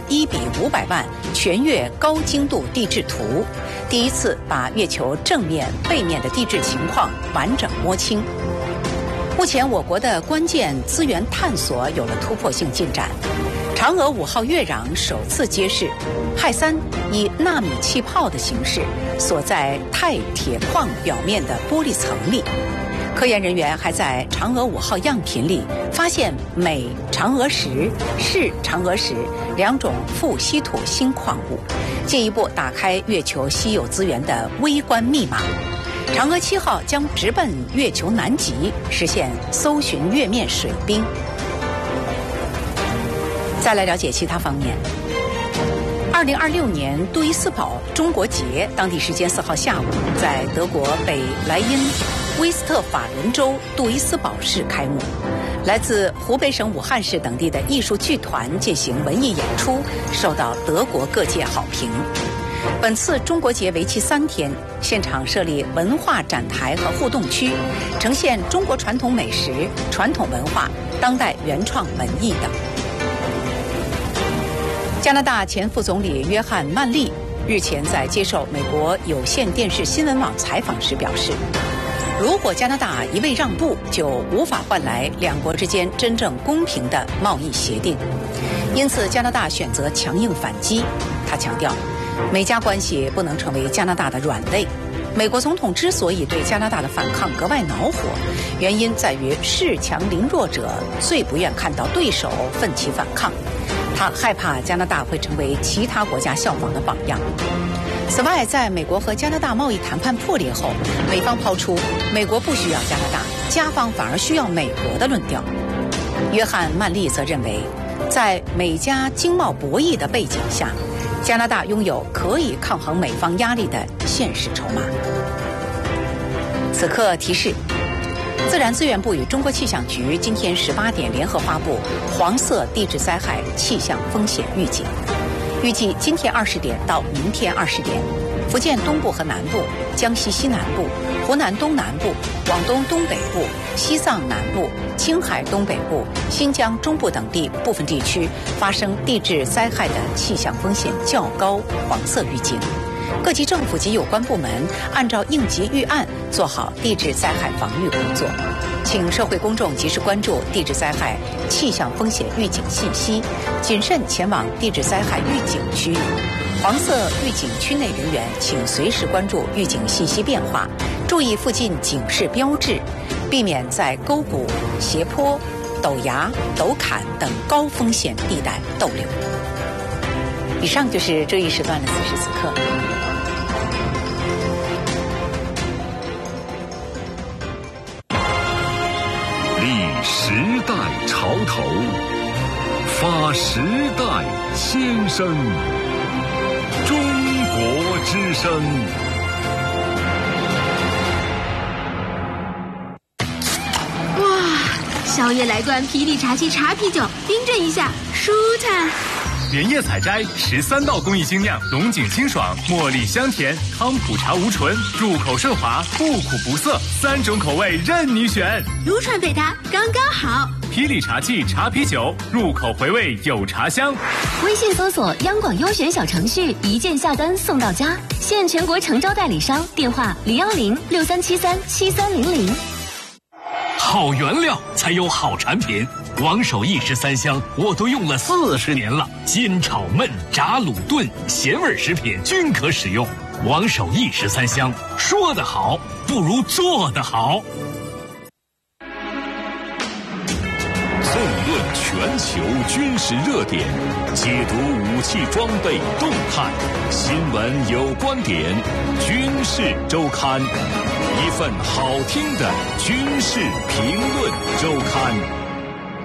1:500万全月高精度地质图，第一次把月球正面、背面的地质情况完整摸清。目前我国的关键资源探索有了突破性进展。嫦娥5号月壤首次揭示，氦3以纳米气泡的形式锁在钛铁矿表面的玻璃层里。科研人员还在嫦娥5号样品里发现镁嫦娥石、铯嫦娥石2种富稀土新矿物，进一步打开月球稀有资源的微观密码。嫦娥7号将直奔月球南极，实现搜寻月面水冰。再来了解其他方面。2026年杜伊斯堡中国节，当地时间4号下午，在德国北莱茵威斯特法伦州杜伊斯堡市开幕。来自湖北省武汉市等地的艺术剧团进行文艺演出，受到德国各界好评。本次中国节为期3天，现场设立文化展台和互动区，呈现中国传统美食、传统文化、当代原创文艺等。加拿大前副总理约翰·曼利日前在接受美国有线电视新闻网采访时表示，如果加拿大一味让步，就无法换来两国之间真正公平的贸易协定。因此，加拿大选择强硬反击。他强调，美加关系不能成为加拿大的软肋。美国总统之所以对加拿大的反抗格外恼火，原因在于恃强凌弱者最不愿看到对手奋起反抗。他害怕加拿大会成为其他国家效仿的榜样。此外，在美国和加拿大贸易谈判破裂后，美方抛出美国不需要加拿大，加方反而需要美国的论调。约翰·曼利则认为，在美加经贸博弈的背景下，加拿大拥有可以抗衡美方压力的现实筹码。此刻提示，自然资源部与中国气象局今天18点联合发布黄色地质灾害气象风险预警，预计今天20点到明天20点，福建东部和南部、江西西南部、湖南东南部、广东东北部、西藏南部、青海东北部、新疆中部等地部分地区发生地质灾害的气象风险较高黄色预警。各级政府及有关部门按照应急预案做好地质灾害防御工作，请社会公众及时关注地质灾害气象风险预警信息，谨慎前往地质灾害预警区域。黄色预警区内人员请随时关注预警信息变化，注意附近警示标志，避免在沟谷、斜坡、陡崖、陡坎等高风险地带逗留。以上就是这一时段的此时此刻。 立时代潮头，发时代先声。中国之声。 哇，宵夜来罐霹雳茶七茶啤酒，冰镇一下，舒坦。 连夜采摘13道工艺精酿，龙井清爽，茉莉香甜，康普茶无醇，入口顺滑，不苦不涩，3种口味任你选， 如串配搭，刚刚好。 霹雳茶器茶啤酒，入口回味有茶香。 微信搜索央广优选小程序，一键下单送到家，现全国诚招代理商，电话01063737300。 好原料才有好产品，王守义13香我都用了40年了，煎炒焖炸卤炖咸味食品均可使用。王守义13香，说得好不如做得好。 纵论全球军事热点，解读武器装备动态，新闻有观点，军事周刊，一份好听的军事评论周刊。